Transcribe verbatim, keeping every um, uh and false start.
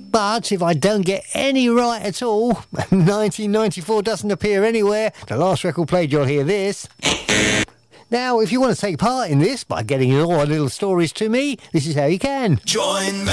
But if I don't get any right at all, nineteen ninety-four doesn't appear anywhere. The last record played, you'll hear this. Now, if you want to take part in this by getting your little stories to me, this is how you can. Join